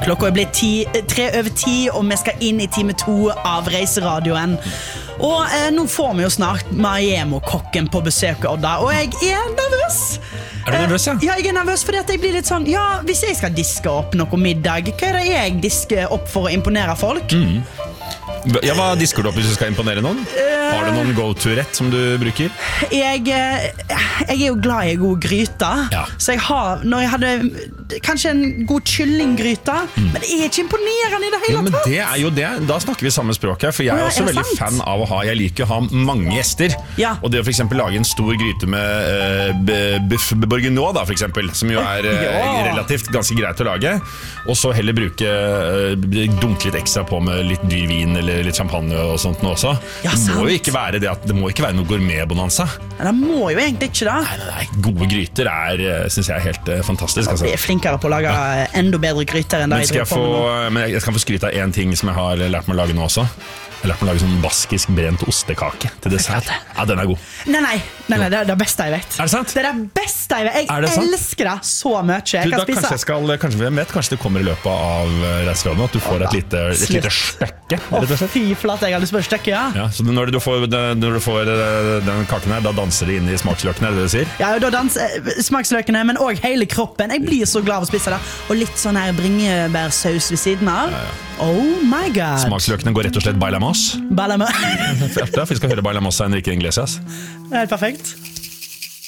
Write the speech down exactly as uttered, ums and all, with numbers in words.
Klokka er blitt ti, tre over ti, og vi skal inn i time to av Reiseradioen. Og eh, nå får vi jo snart Mariemo-kokken på besøk, Odda, og jeg er nervøs. Er du nervøs, ja? Ja, jeg er nervøs fordi at jeg blir litt sånn, ja, hvis jeg skal diske opp noe middag, hva er det jeg disker opp for å imponere folk? Mm. Ja, hva disker du opp hvis du skal imponere noen? Har du noen go-to-rett som du bruker? Jeg, jeg er jo glad i god gryte. Ja. Så jeg har, når jeg hadde kanskje en god kyllinggryte, mm. men det er ikke imponerende i det hele ja, men tatt. det er jo det. Da snakker vi samme språk her, for jeg er ja, også er veldig sant? fan av å ha, jeg liker å ha mange gjester. Ja. Og det å for eksempel lage en stor gryte med uh, buff bourguignon, da, for eksempel, som jo er uh, ja. relativt ganske greit å lage, og så heller bruke, uh, dunke litt ekstra på med litt dyr vin eller litt champagne og sånt nå også. Ja, det må sant. jo ikke være det at det må ikke være noe gourmet-bonanza. Ja, det må jo egentlig ikke da. Nei, nei, nei. Gode gryter er, synes jeg, er helt uh, fantastisk. Altså. Jeg er flinkere på å lage ja. enda bedre gryter enn det men jeg driver på med få, men jeg skal få skryte av en ting som jeg har lært meg å lage nå også. Jeg har lært meg å lage sånn baskisk brent ostekake til dessert. Ja, den er god. Nei, nei, nei, nei, det er det beste jeg vet. Er det sant? Det er det beste jeg vet. Jeg det elsker det så mye. Jeg du, da, kanskje, jeg skal, kanskje, jeg vet, kanskje det kommer i løpet av Reiseradioen at du får et lite, et lite stykke. Å, fy flate, jeg har lyst på et stykke, ja. Ja, så når du, får, når du får den kaken her, da danser det inn i smaksløkene, er det det du sier? Ja, da danser smaksløkene, men også hele kroppen. Jeg blir så glad av å spise det. Og litt sånn her bringebærsaus ved siden av. Ja, ja. Oh my god. Smaksløkene går rett og slett bailamos. Bailamos. Vi skal høre bailamos av Enrique Iglesias. Det er helt perfekt.